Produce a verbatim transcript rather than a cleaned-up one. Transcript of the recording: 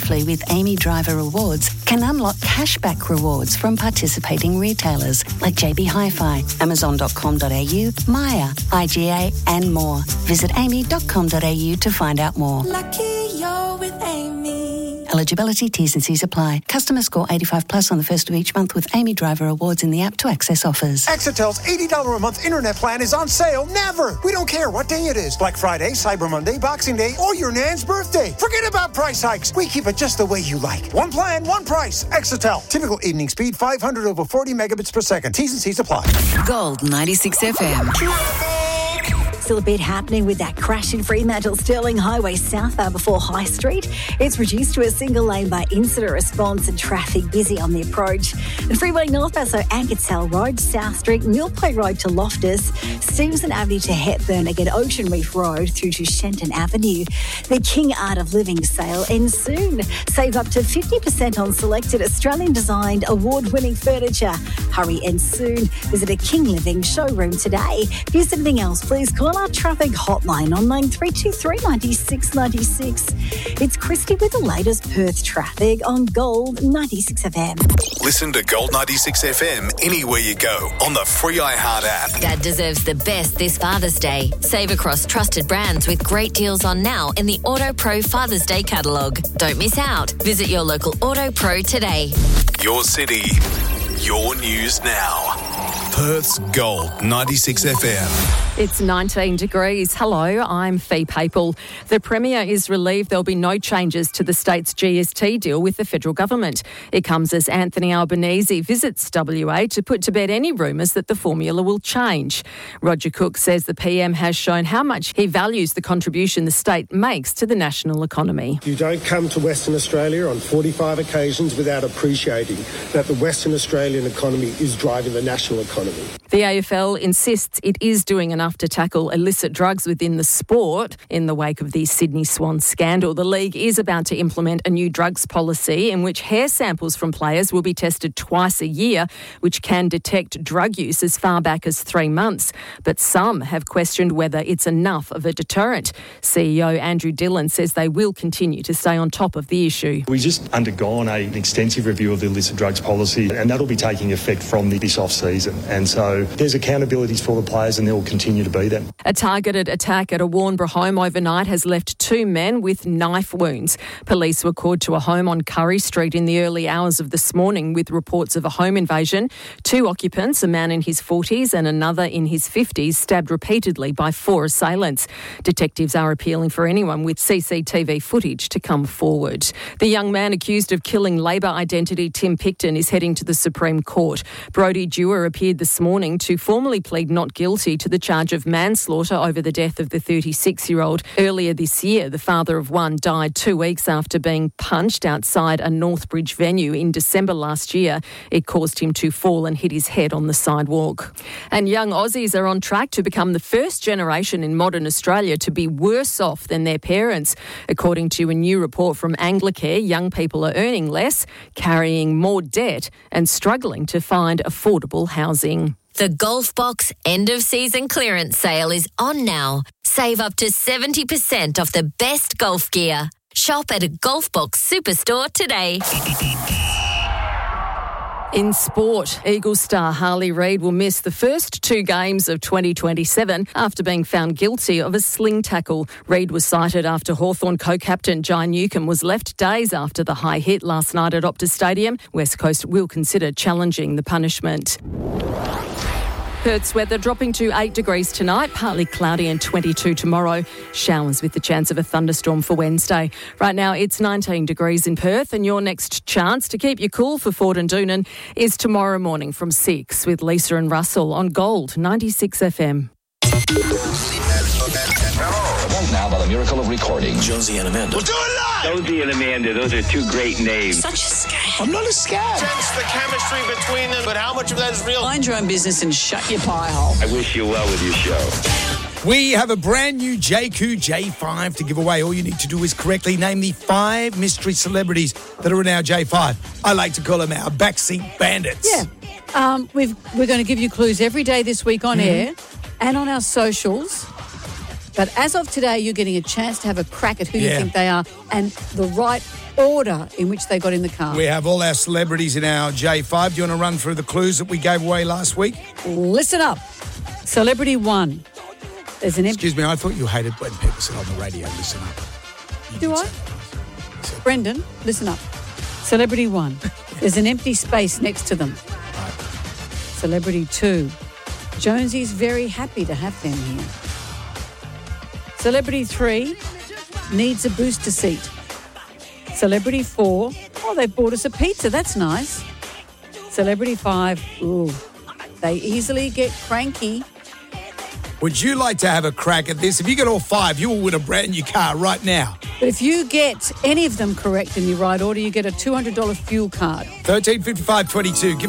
monthly with Amy Driver Rewards can unlock cashback rewards from participating retailers like J B Hi-Fi, amazon dot com dot a u, Maya, I G A and more. Visit amy dot com dot a u to find out more. Lucky you're with Amy. Eligibility, T's and C's apply. Customer score eighty-five plus on the first of each month with Amy Driver Awards in the app to access offers. Exitel's eighty dollars a month internet plan is on sale never. We don't care what day it is. Black Friday, Cyber Monday, Boxing Day, or your Nan's birthday. Forget about price hikes. We keep it just the way you like. One plan, one price. Exitel. Typical evening speed, five hundred over forty megabits per second. T's and C's apply. Gold ninety-six F M. Still a bit happening with that crash in Fremantle Stirling Highway southbound before High Street. It's reduced to a single lane by incident response and traffic busy on the approach. And Freeway northbound, so Ankersell Road, South Street, Millpoint Road to Loftus, Stevenson Avenue to Hepburn, again Ocean Reef Road through to Shenton Avenue. The King Art of Living sale ends soon. Save up to fifty percent on selected Australian-designed award-winning furniture. Hurry ends soon. Visit a King Living showroom today. If there's anything else, please call our traffic hotline on nine three two three, nine six nine six. It's Christy with the latest Perth traffic on Gold ninety-six F M. Listen to Gold ninety-six F M anywhere you go on the free iHeart app. Dad deserves the best this Father's Day. Save across trusted brands with great deals on now in the Auto Pro Father's Day catalogue. Don't miss out. Visit your local Auto Pro today. Your city, your news now. Perth's Gold ninety-six F M. It's nineteen degrees. Hello, I'm Fee Papel. The Premier is relieved there'll be no changes to the state's G S T deal with the federal government. It comes as Anthony Albanese visits W A to put to bed any rumours that the formula will change. Roger Cook says the P M has shown how much he values the contribution the state makes to the national economy. You don't come to Western Australia on forty-five occasions without appreciating that the Western Australian economy is driving the national economy. The A F L insists it is doing enough to tackle illicit drugs within the sport. In the wake of the Sydney Swans scandal, the league is about to implement a new drugs policy in which hair samples from players will be tested twice a year, which can detect drug use as far back as three months. But some have questioned whether it's enough of a deterrent. C E O Andrew Dillon says they will continue to stay on top of the issue. We've just undergone a, an extensive review of the illicit drugs policy, and that'll be taking effect from this off-season. And so there's accountabilities for the players, and there will continue to be them. A targeted attack at a Warnbro home overnight has left two men with knife wounds. Police were called to a home on Curry Street in the early hours of this morning with reports of a home invasion. Two occupants, a man in his forties and another in his fifties, stabbed repeatedly by four assailants. Detectives are appealing for anyone with C C T V footage to come forward. The young man accused of killing Labor identity Tim Picton is heading to the Supreme Court. Brodie Dewar appeared this morning to formally plead not guilty to the charge of manslaughter over the death of the thirty-six-year-old. Earlier this year, the father of one died two weeks after being punched outside a Northbridge venue in December last year. It caused him to fall and hit his head on the sidewalk. And young Aussies are on track to become the first generation in modern Australia to be worse off than their parents. According to a new report from Anglicare, young people are earning less, carrying more debt and struggling to find affordable housing. The Golf Box end-of-season clearance sale is on now. Save up to seventy percent off the best golf gear. Shop at a Golf Box Superstore today. In sport, Eagles star Harley Reid will miss the first two games of twenty twenty-seven after being found guilty of a sling tackle. Reid was cited after Hawthorn co-captain Jai Newcombe was left days after the high hit last night at Optus Stadium. West Coast will consider challenging the punishment. Perth's weather dropping to eight degrees tonight, partly cloudy and twenty-two tomorrow. Showers with the chance of a thunderstorm for Wednesday. Right now it's nineteen degrees in Perth, and your next chance to keep you cool for Ford and Doonan is tomorrow morning from six with Lisa and Russell on Gold ninety-six F M. Now, by the miracle of recording, Jonesy and Amanda. We'll do it live! Jonesy and Amanda, those are two great names. Such a scam. I'm not a scam. Sense the chemistry between them, but how much of that is real? Mind your own business and shut your pie hole. I wish you well with your show. We have a brand new J Q J five to give away. All you need to do is correctly name the five mystery celebrities that are in our J five. I like to call them our backseat bandits. Yeah. Um, we've, we're going to give you clues every day this week on mm-hmm. air and on our socials. But as of today, you're getting a chance to have a crack at who Yeah. you think they are and the right order in which they got in the car. We have all our celebrities in our J five. Do you want to run through the clues that we gave away last week? Listen up. Celebrity one. There's an empty... Excuse me, I thought you hated when people said on the radio, listen up. You Do did I? say- Brendan, listen up. Celebrity one. There's an empty space next to them. Celebrity two. Jonesy's very happy to have them here. Celebrity three needs a booster seat. Celebrity four, oh, they bought us a pizza. That's nice. Celebrity five, ooh, they easily get cranky. Would you like to have a crack at this? If you get all five, you will win a brand new car right now. But if you get any of them correct in the right order, you get a two hundred dollars fuel card. thirteen fifty-five twenty-two. Give